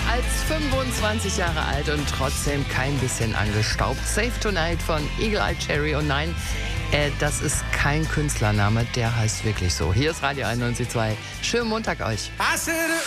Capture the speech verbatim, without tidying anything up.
als fünfundzwanzig Jahre alt und trotzdem kein bisschen angestaubt. Save Tonight von Eagle Eye Cherry. Und nein, äh, das ist kein Künstlername, der heißt wirklich so. Hier ist Radio einundneunzig Komma zwei. Schönen Montag euch.